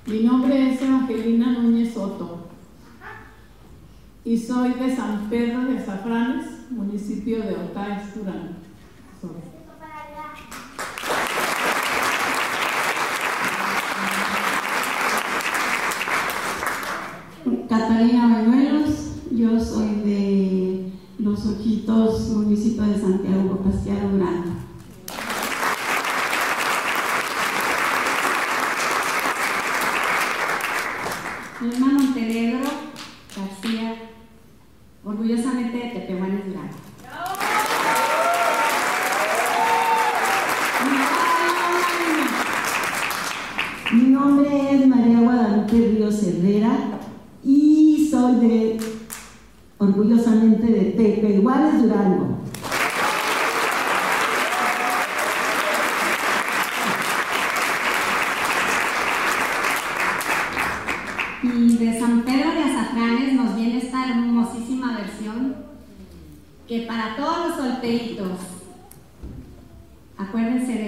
Mi nombre es Evangelina Núñez Soto y soy de San Pedro de Azafranes, municipio de Otaes, Durango. Catalina Bañuelos, yo soy de Los Ojitos, municipio de Santiago Pascual, Durango. Norma Montenegro García, orgullosamente de Tepehuanes, Durango. Mi nombre es María Guadalupe Ríos Herrera y soy orgullosamente de Tepehuanes, Durango. Y de San Pedro de Azafranes nos viene esta hermosísima versión que para todos los solteritos, acuérdense